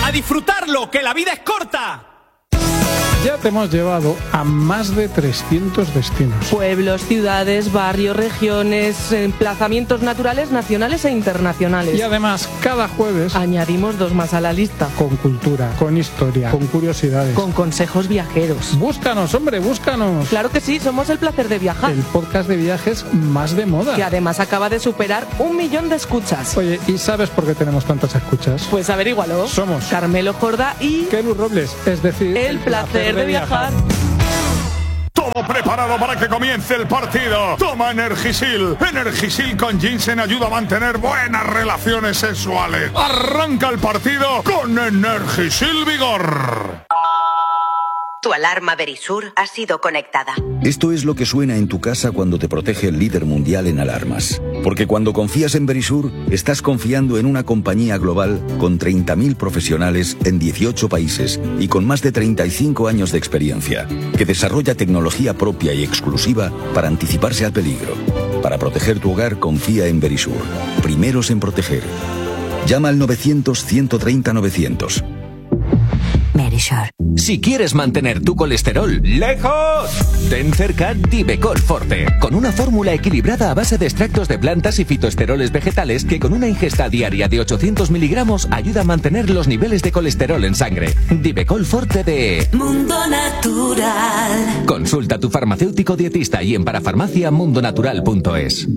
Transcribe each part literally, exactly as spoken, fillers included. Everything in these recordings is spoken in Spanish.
¡A disfrutarlo, que la vida es corta! Ya te hemos llevado a más de trescientos destinos. Pueblos, ciudades, barrios, regiones, emplazamientos naturales nacionales e internacionales. Y además, cada jueves añadimos dos más a la lista. Con cultura, con historia, con curiosidades, con consejos viajeros. Búscanos, hombre, búscanos. Claro que sí, somos El Placer de Viajar. El podcast de viajes más de moda. Que además acaba de superar un millón de escuchas. Oye, ¿y sabes por qué tenemos tantas escuchas? Pues averígualo. Somos Carmelo Jordá y Kelu Robles, es decir, El, el Placer de viajar. Todo preparado para que comience el partido. Toma Energisil. Energisil con ginseng ayuda a mantener buenas relaciones sexuales. Arranca el partido con Energisil Vigor. Tu alarma Verisur ha sido conectada. Esto es lo que suena en tu casa cuando te protege el líder mundial en alarmas. Porque cuando confías en Verisur, estás confiando en una compañía global con treinta mil profesionales en dieciocho países y con más de treinta y cinco años de experiencia, que desarrolla tecnología propia y exclusiva para anticiparse al peligro. Para proteger tu hogar, confía en Verisur. Primeros en proteger. Llama al novecientos, ciento treinta, novecientos. Verisur. Si quieres mantener tu colesterol lejos, ten cerca Divecol Forte, con una fórmula equilibrada a base de extractos de plantas y fitoesteroles vegetales que con una ingesta diaria de ochocientos miligramos ayuda a mantener los niveles de colesterol en sangre. Divecol Forte de Mundo Natural. Consulta a tu farmacéutico dietista y en parafarmacia mundonatural punto es.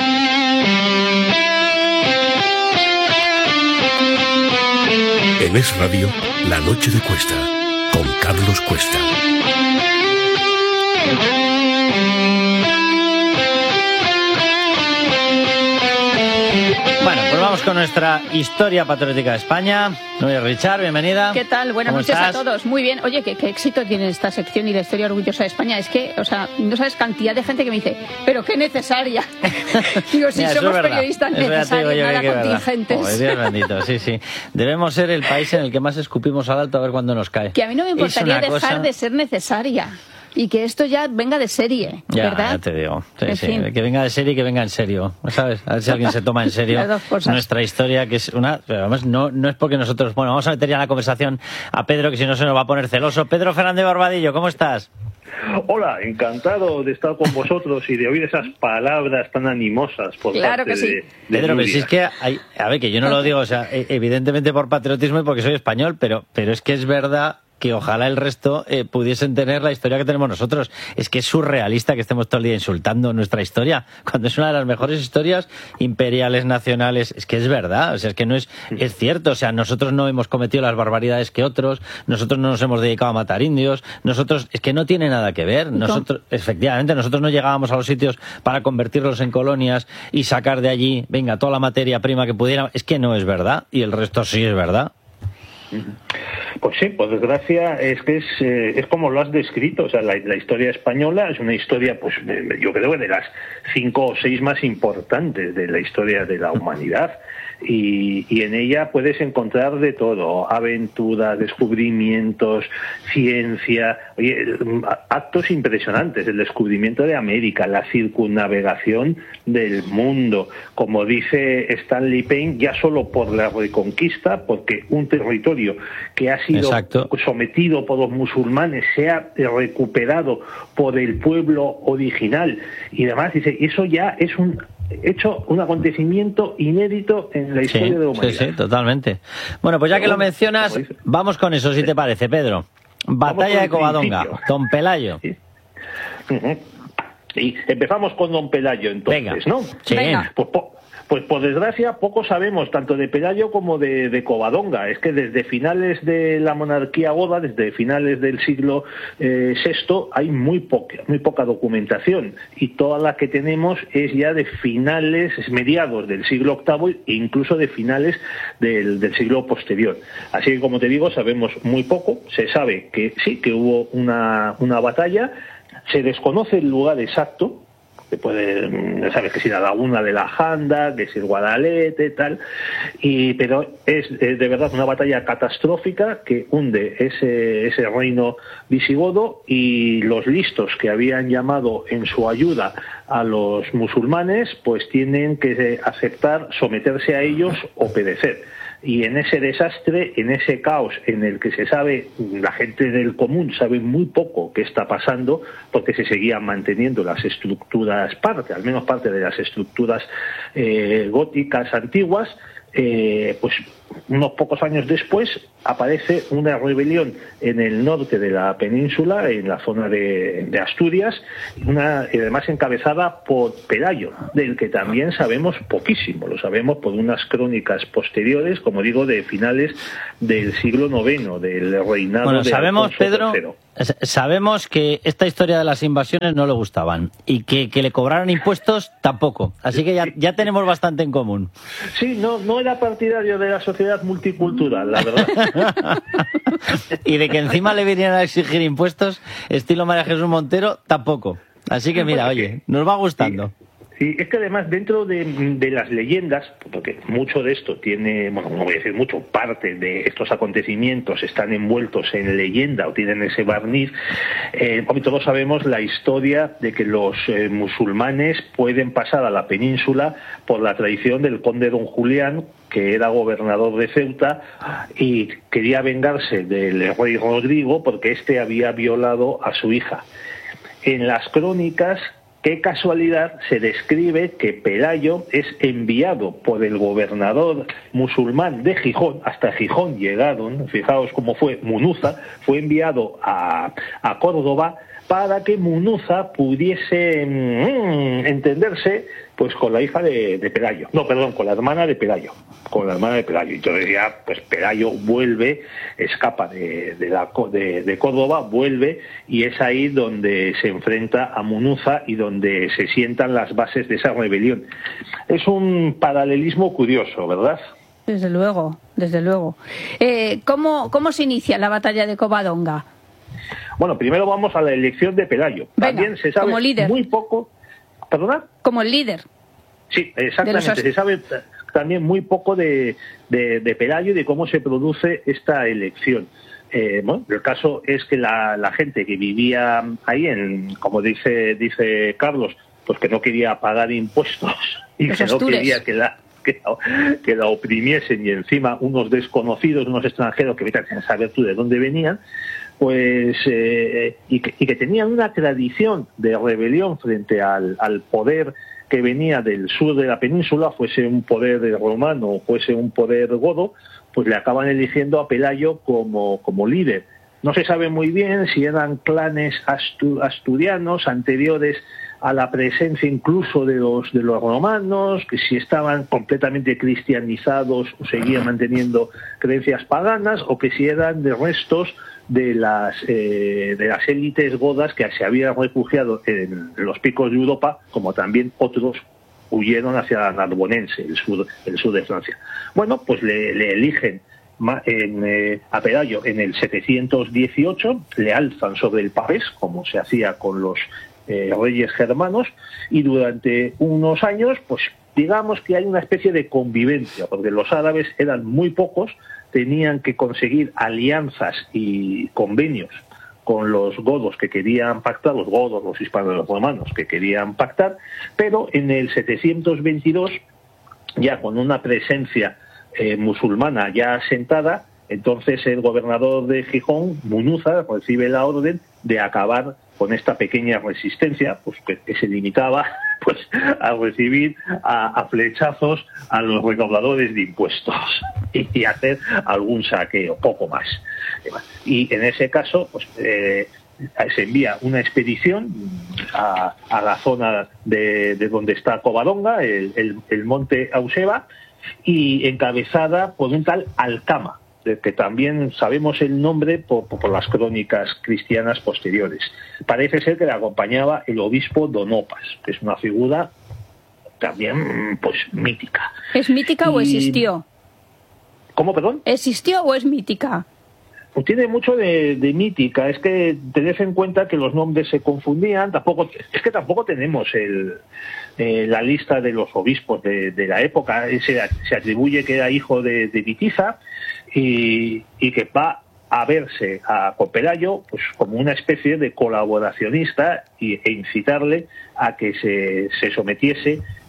En Es Radio, La Noche de Cuesta, con Carlos Cuesta. Bueno, pues vamos con nuestra historia patriótica de España. Nuria Richard, bienvenida. ¿Qué tal? Buenas ¿Cómo noches estás? a todos. Muy bien. Oye, ¿qué, qué éxito tiene esta sección y la historia orgullosa de España. Es que, o sea, no sabes cantidad de gente que me dice, pero qué necesaria. Digo, si Mira, somos periodistas necesarios, nada contingentes. Oh, Dios bendito, sí, sí. Debemos ser el país en el que más escupimos al alto a ver cuándo nos cae. Que a mí no me importaría dejar cosa... de ser necesaria. Y que esto ya venga de serie, ya, ¿verdad? Ya te digo. Sí, en sí. fin. Que venga de serie y que venga en serio. ¿Sabes? A ver si alguien se toma en serio Las dos cosas. Nuestra historia, que es una... Pero además no, no es porque nosotros... Bueno, vamos a meter ya en la conversación a Pedro, que si no se nos va a poner celoso. Pedro Fernández Barbadillo, ¿cómo estás? Hola, encantado de estar con vosotros y de oír esas palabras tan animosas por claro parte que sí. de, de Pedro, pero Nuria. si es que hay, a ver, que yo no lo digo, o sea, evidentemente por patriotismo y porque soy español, pero, pero es que es verdad que ojalá el resto eh, pudiesen tener la historia que tenemos nosotros. Es que es surrealista que estemos todo el día insultando nuestra historia, cuando es una de las mejores historias imperiales, nacionales. Es que es verdad, o sea, es que no es, es cierto, o sea, nosotros no hemos cometido las barbaridades que otros, nosotros no nos hemos dedicado a matar indios, nosotros, es que no tiene nada que ver. Nosotros, efectivamente, nosotros no llegábamos a los sitios para convertirlos en colonias y sacar de allí, venga, toda la materia prima que pudiera. Es que no es verdad, y el resto sí es verdad. Pues sí, por desgracia es que es, eh, es como lo has descrito, o sea, la, la historia española es una historia, pues yo creo que de las cinco o seis más importantes de la historia de la humanidad. Y, y en ella puedes encontrar de todo: aventura, descubrimientos, ciencia, oye, actos impresionantes, el descubrimiento de América, la circunnavegación del mundo, como dice Stanley Payne, ya solo por la reconquista, porque un territorio que ha sido Exacto. sometido por los musulmanes sea recuperado por el pueblo original y demás, dice, eso ya es un hecho, un acontecimiento inédito en la historia sí, de la humanidad. Sí, sí, totalmente. Bueno, pues ya que lo mencionas, vamos con eso, si te parece, Pedro. Batalla de Covadonga, Don Pelayo. Sí. Uh-huh. Y empezamos con Don Pelayo, entonces, Venga. ¿no? Sí. Venga. Pues, po- pues por desgracia poco sabemos tanto de Pelayo como de, de Covadonga. Es que desde finales de la monarquía goda, desde finales del siglo eh, sexto, hay muy poca, muy poca documentación, y toda la que tenemos es ya de finales, mediados del siglo octavo e incluso de finales del, del siglo posterior. Así que, como te digo, sabemos muy poco. Se sabe que sí, que hubo una, una batalla. Se desconoce el lugar exacto. Se puede, sabes que si la laguna de la Janda, que si el Guadalete, tal, y pero es, es de verdad una batalla catastrófica que hunde ese, ese reino visigodo, y los listos que habían llamado en su ayuda a los musulmanes, pues tienen que aceptar someterse a ellos o perecer. Y en ese desastre, en ese caos en el que se sabe, la gente del común sabe muy poco qué está pasando, porque se seguían manteniendo las estructuras, parte, al menos parte de las estructuras eh, góticas antiguas, eh, pues unos pocos años después aparece una rebelión en el norte de la península, en la zona de, de Asturias, una, además encabezada por Pelayo, del que también sabemos poquísimo. Lo sabemos por unas crónicas posteriores, como digo, de finales del siglo noveno, del reinado bueno, de sabemos, Alfonso Pedro, tercero. Sabemos que esta historia de las invasiones no le gustaban y que, que le cobraran impuestos tampoco. Así que ya, ya tenemos bastante en común. Sí, no, no era partidario de la sociedad multicultural, la verdad. Y de que encima le vinieran a exigir impuestos, estilo María Jesús Montero, tampoco. Así que mira, oye, nos va gustando. Sí, es que además dentro de, de las leyendas, porque mucho de esto tiene, bueno, no voy a decir mucho, parte de estos acontecimientos están envueltos en leyenda o tienen ese barniz, eh, todos sabemos la historia de que los eh, musulmanes pueden pasar a la península por la traición del conde don Julián, que era gobernador de Ceuta y quería vengarse del rey Rodrigo porque éste había violado a su hija. En las crónicas, qué casualidad, se describe que Pelayo es enviado por el gobernador musulmán de Gijón, hasta Gijón llegaron, fijaos cómo fue Munuza, fue enviado a, a Córdoba para que Munuza pudiese mmm, entenderse pues con la hija de, de Pelayo, no, perdón, con la hermana de Pelayo, con la hermana de Pelayo. Entonces ya, pues Pelayo vuelve, escapa de, de, la, de, de Córdoba, vuelve, y es ahí donde se enfrenta a Munuza y donde se sientan las bases de esa rebelión. Es un paralelismo curioso, ¿verdad? Desde luego, desde luego. Eh, ¿cómo, ¿Cómo se inicia la batalla de Covadonga? Bueno, primero vamos a la elección de Pelayo. Venga, también se sabe como líder. muy poco. ¿Perdona? Como el líder. Sí, exactamente. Los... Se sabe también muy poco de, de, de Pelayo y de cómo se produce esta elección. Eh, bueno, el caso es que la, la gente que vivía ahí, en, como dice dice Carlos, pues que no quería pagar impuestos y Los que Astures. no quería que la, que, la, que la oprimiesen, y encima unos desconocidos, unos extranjeros que vete a saber tú de dónde venían, pues eh, y, que, y que tenían una tradición de rebelión frente al, al poder que venía del sur de la península, fuese un poder romano o fuese un poder godo, pues le acaban eligiendo a Pelayo como, como líder. No se sabe muy bien si eran clanes astu, asturianos anteriores a la presencia incluso de los de los romanos, que si estaban completamente cristianizados o seguían manteniendo creencias paganas, o que si eran de restos de las eh, de las élites godas que se habían refugiado en los picos de Europa, como también otros huyeron hacia la Narbonense, el sur, el sur de Francia. Bueno, pues le, le eligen en, eh, a Pelayo en el setecientos dieciocho, le alzan sobre el pavés, como se hacía con los eh, reyes germanos, y durante unos años, pues digamos que hay una especie de convivencia, porque los árabes eran muy pocos, tenían que conseguir alianzas y convenios con los godos que querían pactar, los godos, los hispanos, los romanos que querían pactar, pero en el setecientos veintidós, ya con una presencia eh, musulmana ya asentada, entonces el gobernador de Gijón, Munuza, recibe la orden de acabar con esta pequeña resistencia, pues que, que se limitaba pues a recibir a, a flechazos a los recaudadores de impuestos y, y hacer algún saqueo, poco más. Y en ese caso, pues eh, se envía una expedición a, a la zona de, de donde está Covadonga, el, el, el monte Auseba, y encabezada por un tal Alcama, de que también sabemos el nombre por, por las crónicas cristianas posteriores. Parece ser que le acompañaba el obispo Don Opas, que es una figura también pues mítica. ¿Es mítica y... o existió? ¿Cómo, perdón? ¿Existió o es mítica? Pues tiene mucho de, de mítica. Es que tened en cuenta que los nombres se confundían. Tampoco es que tampoco tenemos el, eh, la lista de los obispos de, de la época. Se, se atribuye que era hijo de, de Vitiza y, y que va a verse a con Pelayo pues como una especie de colaboracionista y, e incitarle a que se, se sometiese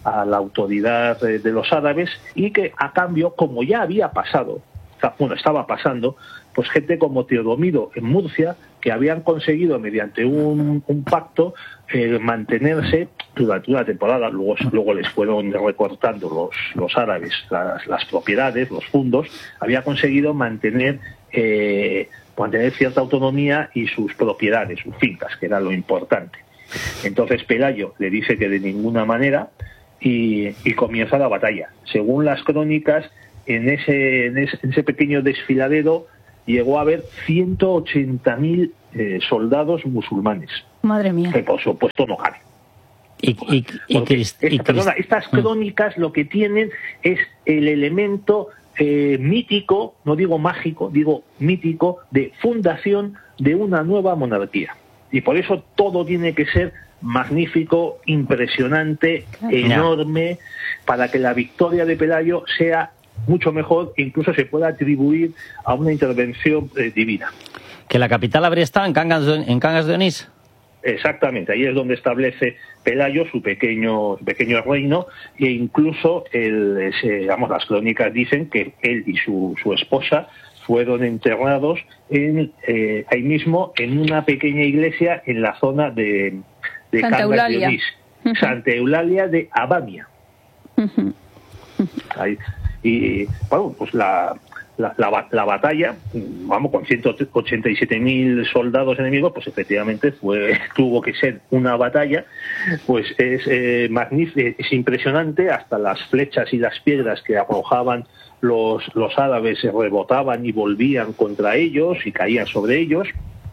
a la autoridad de, de los árabes, y que a cambio, como ya había pasado, bueno, estaba pasando, pues gente como Teodomiro en Murcia, que habían conseguido mediante un, un pacto eh, mantenerse durante una temporada, luego, luego les fueron recortando los, los árabes las, las propiedades, los fundos, había conseguido mantener eh, mantener cierta autonomía y sus propiedades, sus fincas, que era lo importante. Entonces Pelayo le dice que de ninguna manera, y, y comienza la batalla. Según las crónicas, en ese, en ese, en ese pequeño desfiladero llegó a haber ciento ochenta mil eh, soldados musulmanes. Madre mía. Que por supuesto no cabe. Y, y, y, Crist, esta, y perdona, estas crónicas lo que tienen es el elemento eh, mítico, no digo mágico, digo mítico, de fundación de una nueva monarquía. Y por eso todo tiene que ser magnífico, impresionante, claro, enorme, para que la victoria de Pelayo sea mucho mejor, incluso se pueda atribuir a una intervención eh, divina. ¿Que la capital habría estado en Cangas de, en Cangas de Onís? Exactamente, ahí es donde establece Pelayo su pequeño pequeño reino, e incluso el, ese, digamos, las crónicas dicen que él y su, su esposa fueron enterrados en, eh, ahí mismo en una pequeña iglesia en la zona de, de Santa Cangas Eulalia. de Onís, uh-huh. Santa Eulalia de Abamia. Uh-huh. Ahí. Y bueno, pues la, la, la, la batalla, vamos, con ciento ochenta y siete mil soldados enemigos, pues efectivamente fue tuvo que ser una batalla, pues es eh, magnífico, es impresionante, hasta las flechas y las piedras que arrojaban los, los árabes se rebotaban y volvían contra ellos y caían sobre ellos.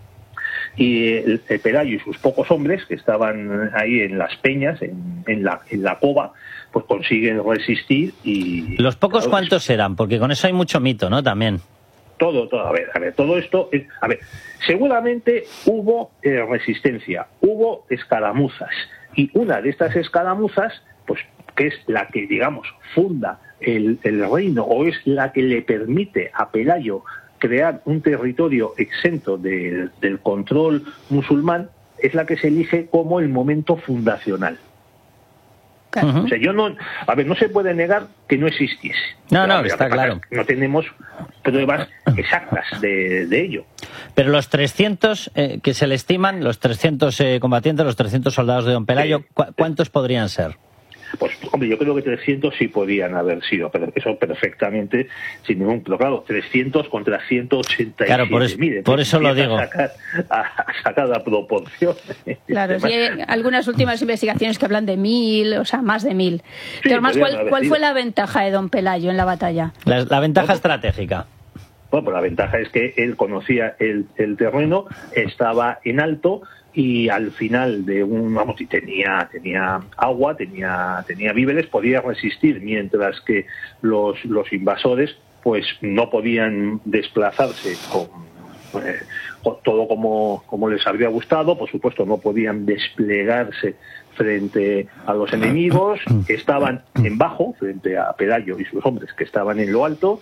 Y el, el Pelayo y sus pocos hombres, que estaban ahí en las peñas, en, en, la, en la cova, pues consiguen resistir. Y ¿Los pocos claro, cuántos eran? Porque con eso hay mucho mito, ¿no? También. Todo, todo, a ver, a ver, todo esto, es, a ver, seguramente hubo eh, resistencia, hubo escaramuzas, y una de estas escaramuzas, pues, que es la que, digamos, funda el, el reino, o es la que le permite a Pelayo crear un territorio exento de, del control musulmán, es la que se elige como el momento fundacional. Uh-huh. O sea, yo no, a ver, no se puede negar que no existiese. No, no, ver, está claro. No tenemos pruebas exactas de, de ello. Pero los trescientos eh, que se le estiman, los trescientos eh, combatientes, los trescientos soldados de Don Pelayo, sí, ¿cu- ¿cuántos podrían ser? Pues, hombre, yo creo que trescientos sí podían haber sido, pero eso perfectamente, sin ningún... Pero claro, trescientos contra ciento ochenta y siete. Claro, por eso, Miren, por eso lo digo. A sacar, a, a sacar la proporción. Claro, sí, hay algunas últimas investigaciones que hablan de mil, o sea, más de mil. Sí, pero además, ¿cuál, ¿cuál fue la ventaja de Don Pelayo en la batalla? La, la ventaja no, estratégica. Bueno, pues la ventaja es que él conocía el, el terreno, estaba en alto, y al final de un, vamos, y tenía tenía agua, tenía tenía víveres, podía resistir, mientras que los los invasores pues no podían desplazarse con, eh, con todo como como les habría gustado. Por supuesto, no podían desplegarse frente a los enemigos, que estaban en bajo frente a Pelayo y sus hombres, que estaban en lo alto.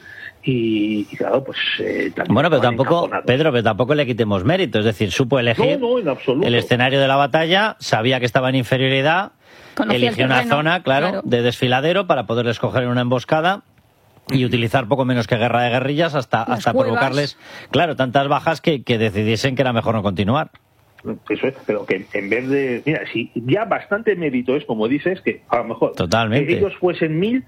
Y, y claro, pues... Eh, bueno, pero tampoco, Pedro, pero tampoco le quitemos mérito. Es decir, supo elegir no, no, en absoluto. el escenario de la batalla, sabía que estaba en inferioridad, conocía eligió una zona, claro, claro, de desfiladero para poder escoger una emboscada y utilizar poco menos que guerra de guerrillas hasta, hasta provocarles, claro, tantas bajas que, que decidiesen que era mejor no continuar. Eso es, pero que en vez de... Mira, si ya bastante mérito es, como dices, que a lo mejor Totalmente. que ellos fuesen mil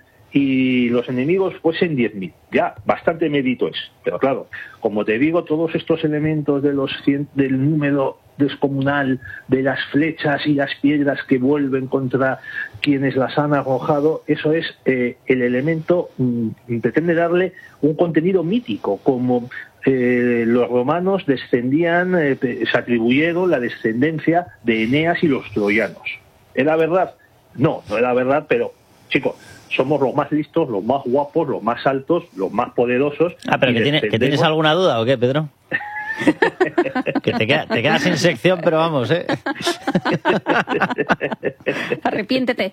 y los enemigos fuesen diez mil. Ya, bastante mérito es. Pero claro, como te digo, todos estos elementos de los cien, del número descomunal, de las flechas y las piedras que vuelven contra quienes las han arrojado, eso es eh, el elemento, mm, pretende darle un contenido mítico, como eh, los romanos descendían, eh, se atribuyeron la descendencia de Eneas y los troyanos. ¿Era verdad? No, no era verdad, pero, chicos, somos los más listos, los más guapos, los más altos, los más poderosos. Ah, pero que, tiene, ¿que tienes alguna duda o qué, Pedro? Que te, queda, te quedas sin sección, pero vamos, ¿eh? Arrepiéntete.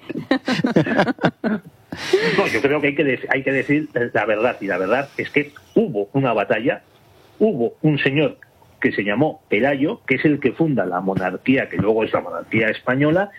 No, yo creo que hay que, de, hay que decir la verdad, y la verdad es que hubo una batalla, hubo un señor que se llamó Pelayo, que es el que funda la monarquía, que luego es la monarquía española,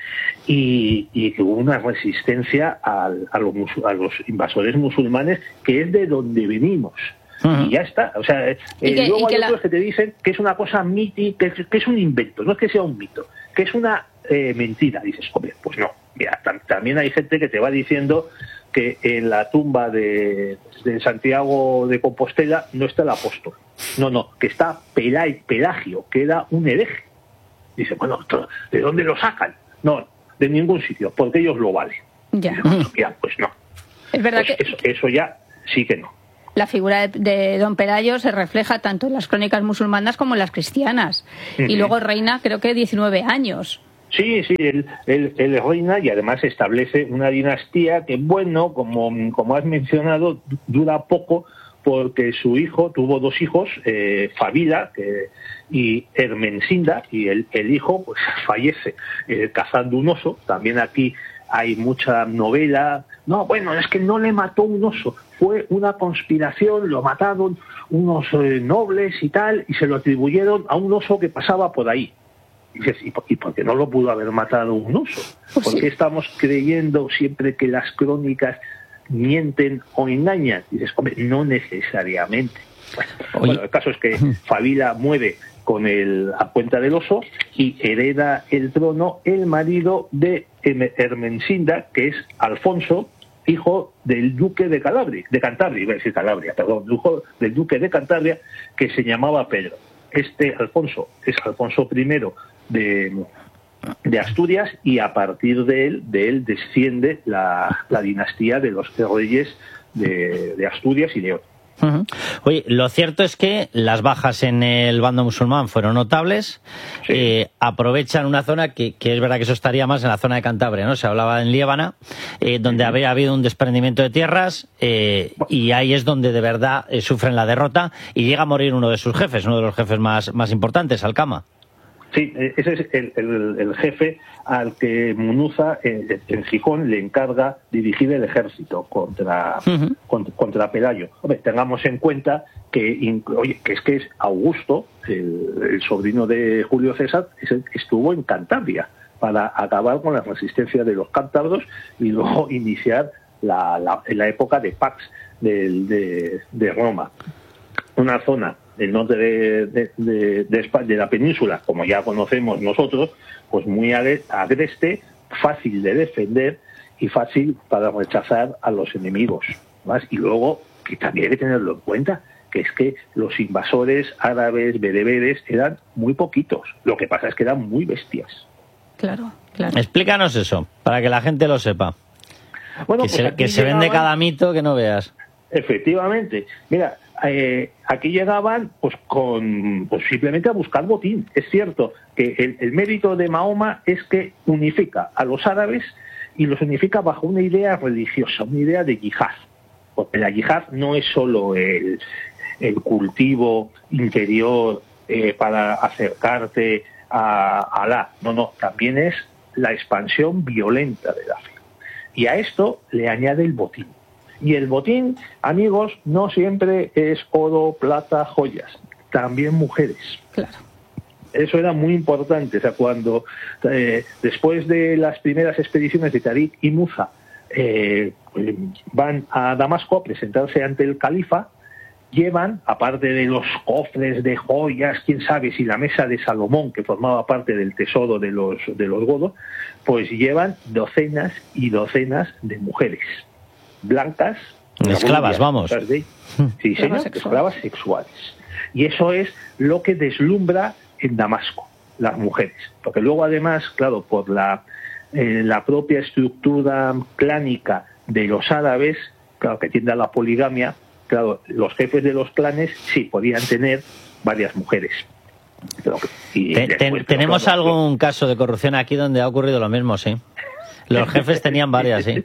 y, y que hubo una resistencia al, a, los, a los invasores musulmanes, que es de donde venimos. Uh-huh. Y ya está. O sea, eh, que, luego hay otros la... que te dicen que es una cosa mítica, que, que es un invento, no es que sea un mito, que es una eh, mentira. Dices, hombre, pues no. Mira, tam- también hay gente que te va diciendo que en la tumba de, de Santiago de Compostela no está el apóstol. No, no, que está Pelay, Pelagio, que era un hereje. Dice, bueno, ¿de dónde lo sacan? No, de ningún sitio, porque ellos lo valen. Ya. Dice, ya, pues no. Es verdad pues que... Eso, eso ya sí que no. La figura de, de don Pelayo se refleja tanto en las crónicas musulmanas como en las cristianas. Uh-huh. Y luego reina, creo que diecinueve años. Sí, sí, él, él, él reina y además establece una dinastía que, bueno, como, como has mencionado, dura poco porque su hijo tuvo dos hijos, eh, Fabila que, y Ermensinda, y el, el hijo pues fallece eh, cazando un oso. También aquí hay mucha novela. No, bueno, es que no le mató un oso, fue una conspiración, lo mataron unos eh, nobles y tal, y se lo atribuyeron a un oso que pasaba por ahí. Y dices, ¿y por, ¿y por qué no lo pudo haber matado un oso? ¿Por qué estamos creyendo siempre que las crónicas mienten o engañan? Y dices, hombre, no necesariamente. Bueno, bueno, el caso es que Fabila muere con el, a cuenta del oso y hereda el trono el marido de Ermensinda, que es Alfonso, hijo del duque de Calabria, de Cantabria, iba a decir Calabria, perdón, hijo del duque de Cantabria, que se llamaba Pedro. Este Alfonso es Alfonso primero de, de Asturias, y a partir de él, de él desciende la, la dinastía de los reyes de, de Asturias y León. Uh-huh. Oye, lo cierto es que las bajas en el bando musulmán fueron notables. Sí. Eh, aprovechan una zona que, que es verdad que eso estaría más en la zona de Cantabria, ¿no? Se hablaba en Liébana, eh, donde uh-huh. había habido un desprendimiento de tierras, eh, y ahí es donde de verdad eh, sufren la derrota y llega a morir uno de sus jefes, uno de los jefes más, más importantes, Alcama. Sí, ese es el, el, el jefe al que Munuza en, en Gijón le encarga dirigir el ejército contra, uh-huh. contra, contra Pelayo. Hombre, tengamos en cuenta que, oye, que es que es Augusto, el, el sobrino de Julio César, es el que estuvo en Cantabria para acabar con la resistencia de los cántabros y luego iniciar la, la, la época de Pax de, de, de Roma. Una zona del norte de, de, de, de, España, de la península, como ya conocemos nosotros, pues muy agreste, fácil de defender y fácil para rechazar a los enemigos. ¿Más? Y luego, que también hay que tenerlo en cuenta, que es que los invasores árabes, bereberes, eran muy poquitos. Lo que pasa es que eran muy bestias. Claro, claro. Explícanos eso, para que la gente lo sepa. Bueno, que pues se, que se llegaban... vende cada mito que no veas. Efectivamente. Mira, eh, aquí llegaban pues con pues simplemente a buscar botín. Es cierto que el, el mérito de Mahoma es que unifica a los árabes y los unifica bajo una idea religiosa, una idea de yihad. Porque la yihad no es solo el, el cultivo interior eh, para acercarte a Alá. No, no, también es la expansión violenta de la fe. Y a esto le añade el botín. Y el botín, amigos, no siempre es oro, plata, joyas, también mujeres. Claro. Eso era muy importante. O sea, cuando eh, después de las primeras expediciones de Tariq y Musa eh, van a Damasco a presentarse ante el califa, llevan, aparte de los cofres de joyas, quién sabe si la mesa de Salomón, que formaba parte del tesoro de los, de los godos, pues llevan docenas y docenas de mujeres. Blancas, esclavas, vamos. De, sí, señor, esclavas sexuales. Y eso es lo que deslumbra en Damasco, las mujeres. Porque luego, además, claro, por la, eh, la propia estructura clánica de los árabes, claro, que tiende a la poligamia, claro, los jefes de los clanes sí podían tener varias mujeres. Pero, y ten, después, ten, tenemos claro, algún caso de corrupción aquí donde ha ocurrido lo mismo, sí. Los jefes tenían varias, sí.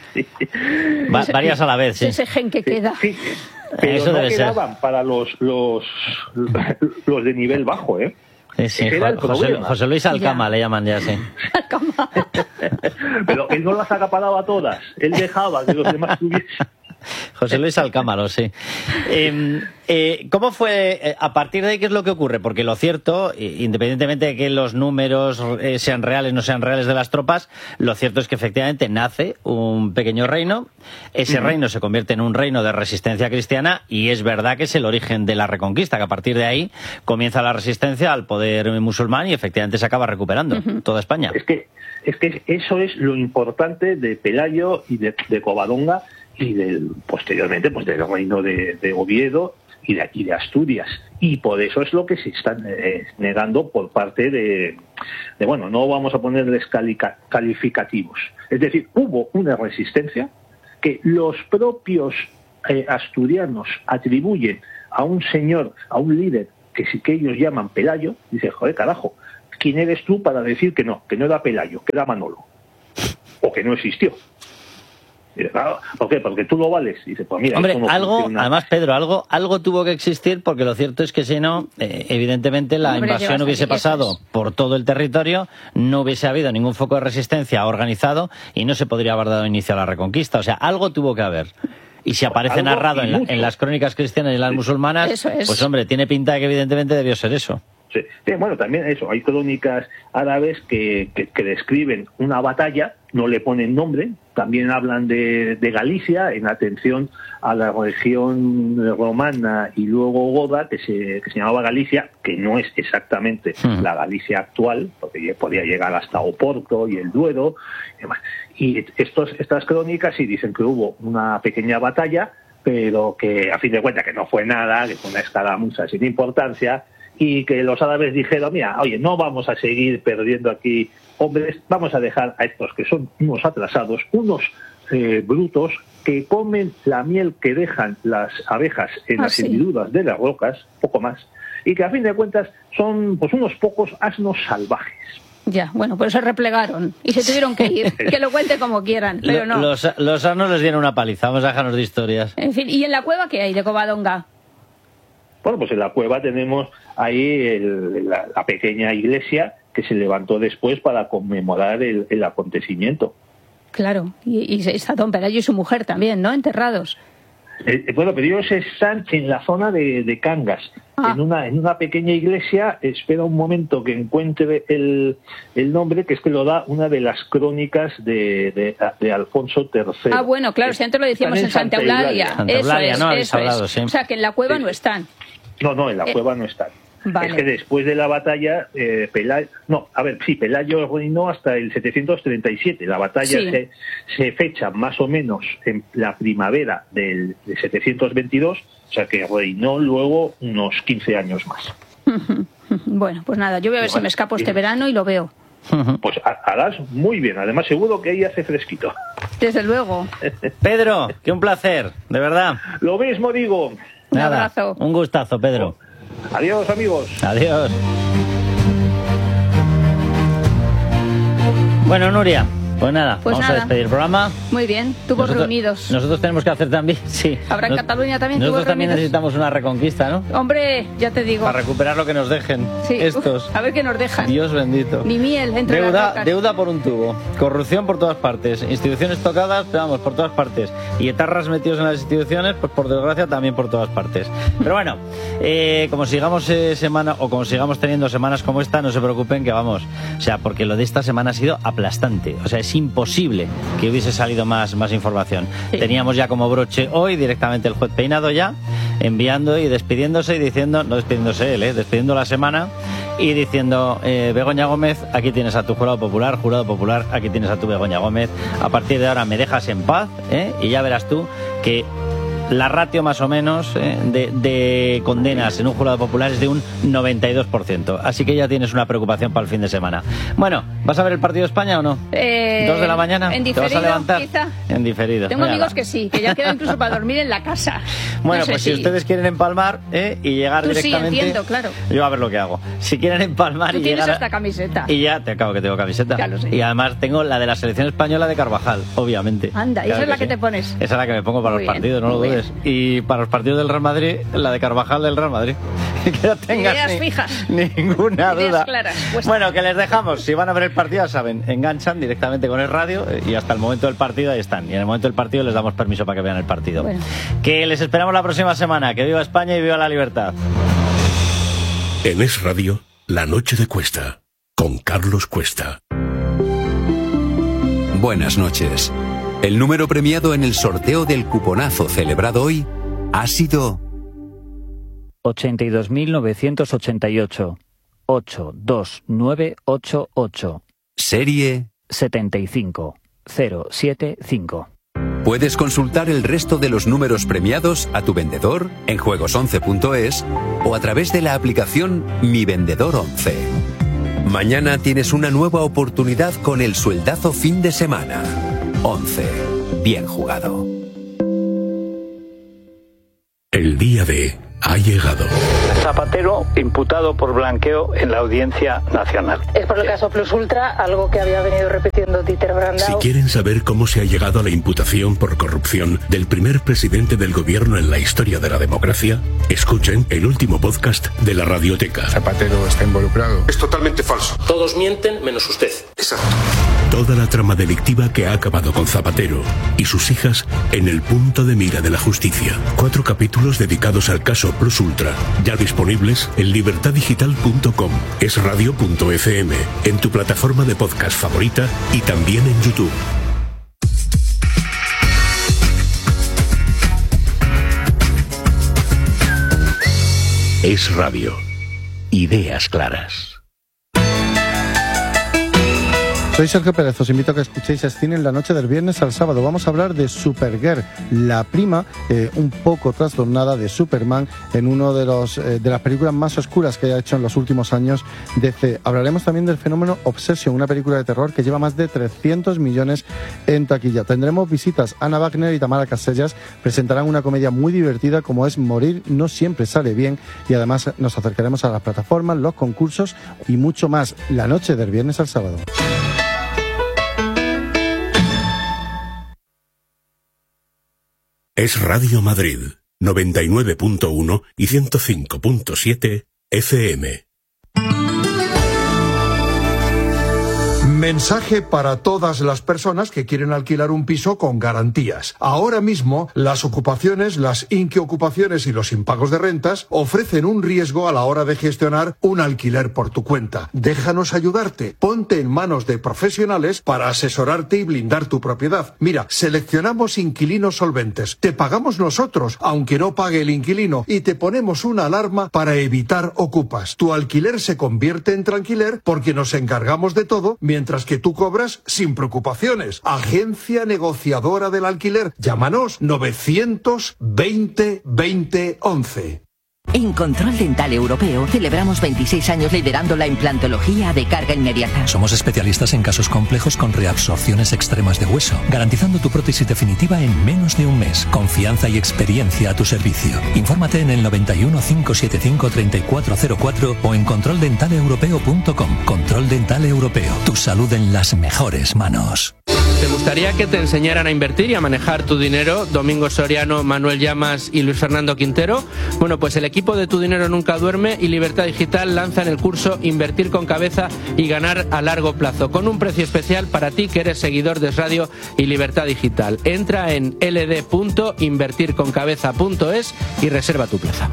Va, varias a la vez, sí. Ese gen que queda. Sí, sí. Pero eso no debe quedaban ser. Para los, los, los de nivel bajo, ¿eh? Sí, sí. José, José Luis Alcama ya. Le llaman ya, sí. Alcama. Pero él no las acaparaba todas. Él dejaba que los demás tuviesen. José Luis Alcámaro, sí. Eh, eh, ¿Cómo fue, eh, a partir de ahí, qué es lo que ocurre? Porque lo cierto, independientemente de que los números eh, sean reales o no sean reales de las tropas, lo cierto es que efectivamente nace un pequeño reino, ese uh-huh. reino se convierte en un reino de resistencia cristiana y es verdad que es el origen de la Reconquista, que a partir de ahí comienza la resistencia al poder musulmán y efectivamente se acaba recuperando uh-huh. toda España. Es que, es que eso es lo importante de Pelayo y de, de Covadonga y del, posteriormente pues del reino de, de Oviedo y de, y de Asturias, y por eso es lo que se está eh, negando por parte de, de, bueno, no vamos a ponerles calica, calificativos, es decir, hubo una resistencia que los propios eh, asturianos atribuyen a un señor, a un líder que sí que ellos llaman Pelayo. Dice, joder, carajo, ¿quién eres tú para decir que no, que no era Pelayo, que era Manolo, o que no existió? ¿Por qué? Porque tú lo vales. Dice, pues mira, hombre, no algo, funciona. Además, Pedro, algo, algo tuvo que existir, porque lo cierto es que si no, eh, evidentemente la hombre, invasión hubiese pasado por todo el territorio, no hubiese habido ningún foco de resistencia organizado y no se podría haber dado inicio a la Reconquista. O sea, algo tuvo que haber. Y si aparece algo narrado en, la, en las crónicas cristianas y en las sí. musulmanas, es. pues hombre, tiene pinta de que evidentemente debió ser eso. Sí. Sí, bueno, también eso, hay crónicas árabes que, que, que describen una batalla, no le ponen nombre, también hablan de, de Galicia, en atención a la región romana y luego goda, que se, que se llamaba Galicia, que no es exactamente hmm. la Galicia actual, porque podía llegar hasta Oporto y el Duero, y demás. Y estos, estas crónicas sí dicen que hubo una pequeña batalla, pero que a fin de cuentas que no fue nada, que fue una escaramuza sin importancia, y que los árabes dijeron, mira, oye, no vamos a seguir perdiendo aquí hombres, vamos a dejar a estos que son unos atrasados, unos eh, brutos, que comen la miel que dejan las abejas en ah, las sí. hendiduras de las rocas, poco más, y que a fin de cuentas son pues unos pocos asnos salvajes. Ya, bueno, pues se replegaron y se tuvieron que ir. Que lo cuente como quieran, pero no. Los, los asnos les dieron una paliza, vamos a dejarnos de historias. En fin, ¿y en la cueva qué hay de Covadonga? Bueno, pues en la cueva tenemos ahí el, la, la pequeña iglesia que se levantó después para conmemorar el, el acontecimiento. Claro, y, y está don Pelayo y su mujer también, ¿no? Enterrados. Eh, bueno, pero ellos están en la zona de, de Cangas, ah. en una en una pequeña iglesia. Espera un momento que encuentre el, el nombre, que es que lo da una de las crónicas de, de, de Alfonso tercero. Ah, bueno, claro, si antes lo decíamos en Santa Eulalia. Santa Eulalia, eso no es, eso hablado, es. Sí. O sea, que en la cueva sí. no están. No, no, en la eh, cueva no están. Vale. Es que después de la batalla, eh, Pelayo... No, a ver, sí, Pelayo reinó hasta el setecientos treinta y siete. La batalla sí. se, se fecha más o menos en la primavera del de setecientos veintidós, o sea que reinó luego unos quince años más. Bueno, pues nada, yo voy a ver bueno, si me escapo este verano y lo veo. Pues harás muy bien, además seguro que ahí hace fresquito. Desde luego. Pedro, que un placer, de verdad. Lo mismo digo. Un nada, abrazo. Un gustazo, Pedro. Adiós, amigos. Adiós. Bueno, Nuria, pues nada, pues vamos nada. a despedir el programa. Muy bien, tubos nosotros, reunidos. Nosotros tenemos que hacer también, sí. ¿Habrá en Nos, Cataluña también Nosotros tubos también reunidos? necesitamos una reconquista, ¿no? Hombre, ya te digo. Para recuperar lo que nos dejen sí. estos. Uf, a ver qué nos dejan. Dios bendito. Ni miel entre deuda, las rocas. Deuda por un tubo. Corrupción por todas partes. Instituciones tocadas, pero vamos, por todas partes. Y etarras metidos en las instituciones, pues por desgracia también por todas partes. Pero bueno, eh, como sigamos eh, semana, o como sigamos teniendo semanas como esta, no se preocupen que vamos. O sea, porque lo de esta semana ha sido aplastante. O sea, es imposible que hubiese salido más, más información. Sí. Teníamos ya como broche hoy directamente el juez Peinado ya, enviando y despidiéndose y diciendo, no despidiéndose él, eh, despidiendo la semana y diciendo, eh, Begoña Gómez, aquí tienes a tu jurado popular, jurado popular, aquí tienes a tu Begoña Gómez, a partir de ahora me dejas en paz, eh, y ya verás tú que la ratio más o menos eh, de, de condenas en un jurado popular es de un noventa y dos por ciento. Así que ya tienes una preocupación para el fin de semana. Bueno, ¿vas a ver el partido de España o no? Eh, ¿Dos de la mañana? En diferido, ¿Te vas a levantar? Quizá. En diferido. Tengo Mírala. amigos que sí, que ya queda incluso para dormir en la casa. Bueno, no sé pues si... si ustedes quieren empalmar eh, y llegar Tú directamente... sí, entiendo, claro. Yo a ver lo que hago. Si quieren empalmar Tú y tienes llegar... esta camiseta. Y ya, te acabo que tengo camiseta. Ya lo sé. Y además tengo la de la selección española de Carvajal, obviamente. Anda, ¿y claro esa es la que sí. te pones? Esa es la que me pongo para Muy los bien, partidos, no lo dudes. es. Y para los partidos del Real Madrid, la de Carvajal del Real Madrid. Que no tengas Ideas ni, fijas. ninguna Ideas duda. claras, pues. Bueno, que les dejamos. Si van a ver el partido, ya saben, enganchan directamente con el radio y hasta el momento del partido ahí están. Y en el momento del partido les damos permiso para que vean el partido. Bueno. Que les esperamos la próxima semana. Que viva España y viva la libertad. En Es Radio, La Noche de Cuesta, con Carlos Cuesta. Buenas noches. El número premiado en el sorteo del cuponazo celebrado hoy ha sido ochenta y dos mil novecientos ochenta y ocho. ocho dos nueve ocho ocho. Serie setenta y cinco cero siete cinco. Puedes consultar el resto de los números premiados a tu vendedor en juegos once punto es o a través de la aplicación Mi Vendedor once. Mañana tienes una nueva oportunidad con el sueldazo fin de semana. once. Bien jugado. El día de ha llegado. Zapatero imputado por blanqueo en la Audiencia Nacional. Es por el caso Plus Ultra, algo que había venido repitiendo Dieter Brandau. Si quieren saber cómo se ha llegado a la imputación por corrupción del primer presidente del gobierno en la historia de la democracia, escuchen el último podcast de la Radioteca. Zapatero está involucrado. Es totalmente falso. Todos mienten menos usted. Exacto. Toda la trama delictiva que ha acabado con Zapatero y sus hijas en el punto de mira de la justicia. Cuatro capítulos dedicados al caso Plus Ultra, ya disponibles en libertad digital punto com, es radio punto efe eme, en tu plataforma de podcast favorita y también en YouTube. Es Radio. Ideas claras. Soy Sergio Pérez, os invito a que escuchéis Cine en la noche del viernes al sábado. Vamos a hablar de Supergirl, la prima eh, un poco trastornada de Superman en una de, los, eh, de las películas más oscuras que haya hecho en los últimos años D C. Hablaremos también del fenómeno Obsession, una película de terror que lleva más de trescientos millones en taquilla. Tendremos visitas. Ana Wagner y Tamara Casellas presentarán una comedia muy divertida como es Morir no siempre sale bien, y además nos acercaremos a las plataformas, los concursos y mucho más. La noche del viernes al sábado. Es Radio Madrid, noventa y nueve punto uno y ciento cinco punto siete efe eme. Mensaje para todas las personas que quieren alquilar un piso con garantías. Ahora mismo, las ocupaciones, las inquiocupaciones y los impagos de rentas ofrecen un riesgo a la hora de gestionar un alquiler por tu cuenta. Déjanos ayudarte. Ponte en manos de profesionales para asesorarte y blindar tu propiedad. Mira, seleccionamos inquilinos solventes. Te pagamos nosotros, aunque no pague el inquilino, y te ponemos una alarma para evitar ocupas. Tu alquiler se convierte en tranquiler porque nos encargamos de todo, mientras que tú cobras sin preocupaciones. Agencia negociadora del alquiler. Llámanos novecientos veinte veinte once. En Control Dental Europeo celebramos veintiséis años liderando la implantología de carga inmediata. Somos especialistas en casos complejos con reabsorciones extremas de hueso, garantizando tu prótesis definitiva en menos de un mes. Confianza y experiencia a tu servicio. Infórmate en el noventa y uno, cinco setenta y cinco, treinta y cuatro cero cuatro o en control dental europeo punto com. Control Dental Europeo. Tu salud en las mejores manos. ¿Te gustaría que te enseñaran a invertir y a manejar tu dinero? Domingo Soriano, Manuel Llamas y Luis Fernando Quintero. Bueno, pues el equipo de Tu Dinero Nunca Duerme y Libertad Digital lanzan el curso Invertir con Cabeza y Ganar a Largo Plazo, con un precio especial para ti que eres seguidor de Radio y Libertad Digital. Entra en ele de punto invertir con cabeza punto es y reserva tu plaza.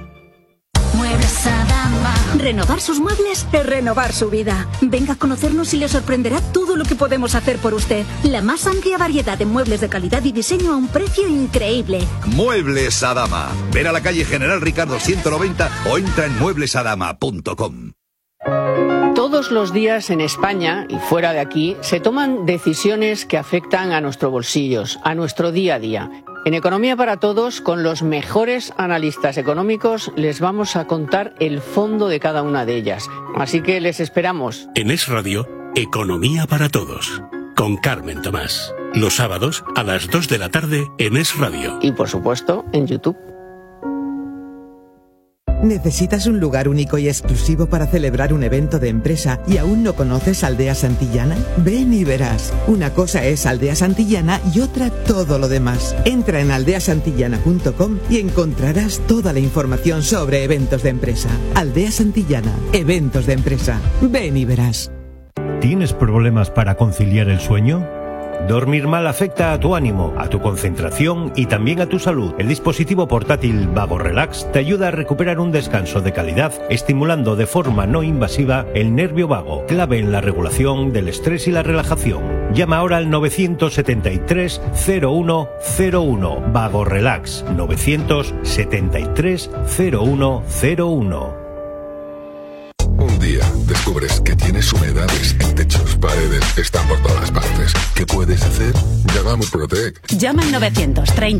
Muebles Adama. Renovar sus muebles es renovar su vida. Venga a conocernos y le sorprenderá todo lo que podemos hacer por usted. La más amplia variedad de muebles de calidad y diseño a un precio increíble. Muebles Adama. Ven a la calle General Ricardo ciento noventa o entra en muebles adama punto com. Todos los días en España y fuera de aquí se toman decisiones que afectan a nuestros bolsillos, a nuestro día a día. En Economía para Todos, con los mejores analistas económicos, les vamos a contar el fondo de cada una de ellas. Así que les esperamos. En Es Radio, Economía para Todos, con Carmen Tomás. Los sábados a las dos de la tarde en Es Radio. Y por supuesto, en YouTube. ¿Necesitas un lugar único y exclusivo para celebrar un evento de empresa y aún no conoces Aldea Santillana? Ven y verás. Una cosa es Aldea Santillana y otra todo lo demás. Entra en aldea santillana punto com y encontrarás toda la información sobre eventos de empresa. Aldea Santillana, eventos de empresa. Ven y verás. ¿Tienes problemas para conciliar el sueño? Dormir mal afecta a tu ánimo, a tu concentración y también a tu salud. El dispositivo portátil Vago Relax te ayuda a recuperar un descanso de calidad, estimulando de forma no invasiva el nervio vago, clave en la regulación del estrés y la relajación. Llama ahora al nueve siete tres, cero uno cero uno. Vago Relax, nueve siete tres, cero uno cero uno. Un día descubres que tienes humedades en techos, paredes, están por todas partes. ¿Qué puedes hacer? Llama a Murprotec. Llama al novecientos treinta